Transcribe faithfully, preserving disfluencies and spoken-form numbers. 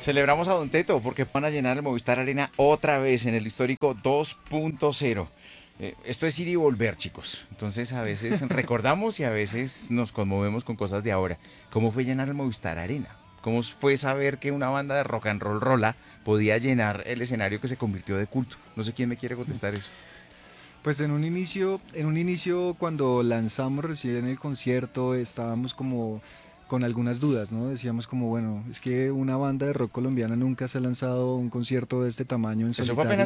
Celebramos a Don Teto porque van a llenar el Movistar Arena otra vez en el histórico dos punto cero. Eh, esto es ir y volver, chicos. Entonces a veces recordamos y a veces nos conmovemos con cosas de ahora. ¿Cómo fue llenar el Movistar Arena? ¿Cómo fue saber que una banda de rock and roll rola podía llenar el escenario que se convirtió de culto? No sé quién me quiere contestar eso. Pues en un inicio, en un inicio cuando lanzamos recién el concierto estábamos como con algunas dudas, ¿no? Decíamos como, bueno, es que una banda de rock colombiana nunca se ha lanzado un concierto de este tamaño en Eso fue apenas solitario.